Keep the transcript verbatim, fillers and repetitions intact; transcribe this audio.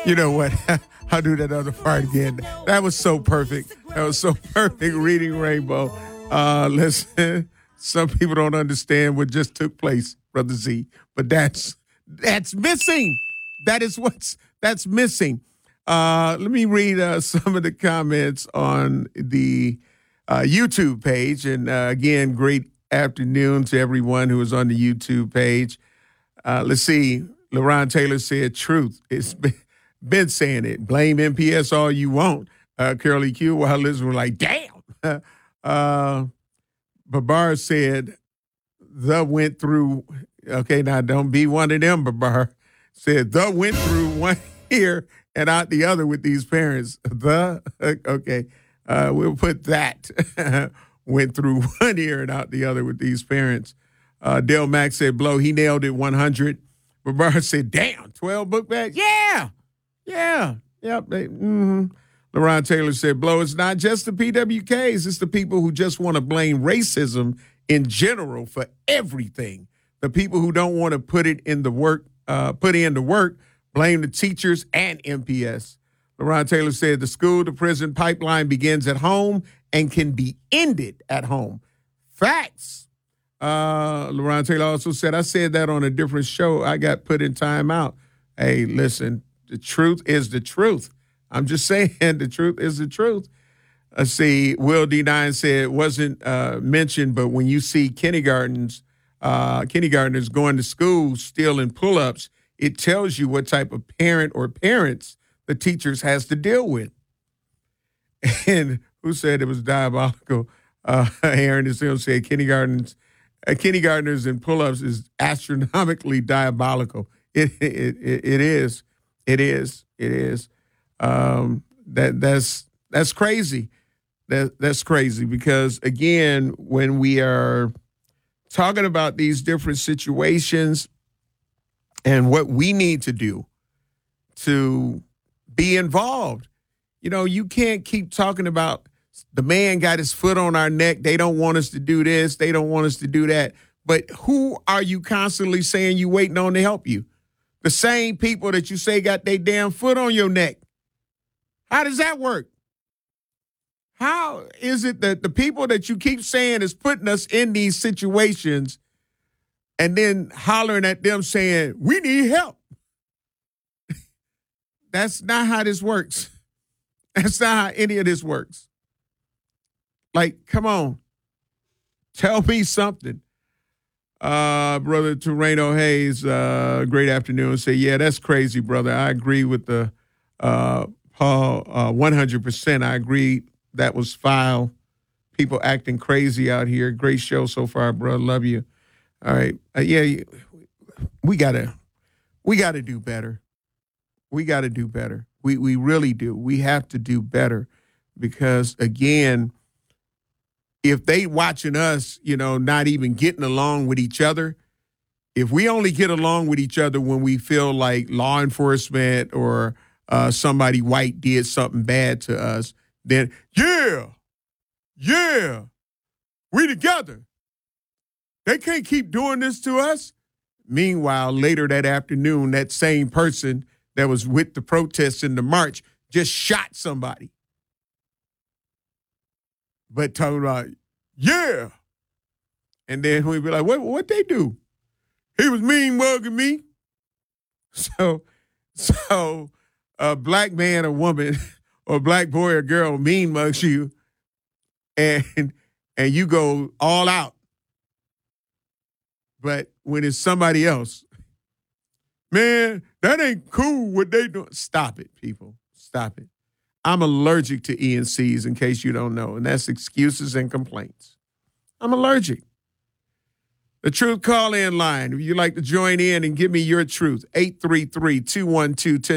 You know what? I'll do that other part again. That was so perfect. That was so perfect reading Rainbow. Uh, listen, some people don't understand what just took place, Brother Z, but that's that's missing. That is what's that's missing. Uh, let me read uh, some of the comments on the uh, YouTube page. And uh, again, great afternoon to everyone who is on the YouTube page. Uh, let's see. LaRon Taylor said, truth. It's been, been saying it. Blame M P S all you want. Uh, Curly Q, while listening, were like, damn. uh, Babar said, the went through. Okay, now don't be one of them, Babar. Said, the went through one ear and out the other with these parents. The, okay, uh, we'll put that. Went through one ear and out the other with these parents. Uh, Dale Mack said, blow, he nailed it one hundred. Babar said, damn, twelve book bags? Yeah, yeah, yep. They, mm-hmm. LaRon Taylor said, blow, it's not just the P W Ks. It's the people who just want to blame racism in general for everything. The people who don't want to put it in the work, uh, put in the work, blame the teachers and M P S. LaRon Taylor said, the school to prison pipeline begins at home and can be ended at home. Facts. Uh, LaRon Taylor also said, I said that on a different show. I got put in timeout. Hey, listen, the truth is the truth. I'm just saying the truth is the truth. Let's see, Will D nine said, it wasn't uh, mentioned, but when you see kindergartens, uh, kindergartners going to school stealing pull-ups, it tells you what type of parent or parents the teachers has to deal with. And who said it was diabolical? Uh, Aaron is going to say kindergartens, uh, kindergartners and pull-ups is astronomically diabolical. It, it, it, it is. It is. It is. Um, that that's that's crazy. That that's crazy because again, when we are talking about these different situations and what we need to do to be involved, you know, you can't keep talking about the man got his foot on our neck. They don't want us to do this. They don't want us to do that. But who are you constantly saying you waiting on to help you? The same people that you say got their damn foot on your neck. How does that work? How is it that the people that you keep saying is putting us in these situations and then hollering at them saying, we need help? That's not how this works. That's not how any of this works. Like, come on. Tell me something. Uh, Brother Torreno Hayes, uh, great afternoon. Say, yeah, that's crazy, brother. I agree with the uh, Paul uh, one hundred percent. I agree that was foul. People acting crazy out here. Great show so far, bro. Love you. All right. Uh, yeah, we gotta we gotta do better. We gotta do better. We we really do. We have to do better because again, if they watching us, you know, not even getting along with each other, if we only get along with each other when we feel like law enforcement or uh, somebody white did something bad to us, then yeah, yeah, we together. They can't keep doing this to us. Meanwhile, later that afternoon, that same person that was with the protests in the march just shot somebody. But talking about, yeah. And then we'd be like, what what they do? He was mean mugging me. So, so a black man or woman or black boy or girl mean mugs you and and you go all out. But when it's somebody else, man, that ain't cool what they doing. Stop it, people. Stop it. I'm allergic to E N Cs, in case you don't know, and that's excuses and complaints. I'm allergic. The Truth Call-In line. If you'd like to join in and give me your truth, eight three three, two one two, one oh